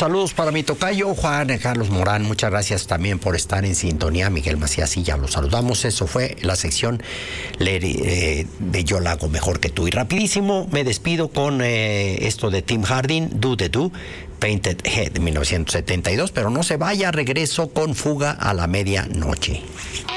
saludos para mi tocayo Juan Carlos Morán. Muchas gracias también por estar en sintonía. Miguel Macías y ya los saludamos. Eso fue la sección de Yo la hago mejor que tú. Y rapidísimo me despido con esto de Tim Hardin, Do the Do, Painted Head, 1972. Pero no se vaya, regreso con Fuga a la medianoche.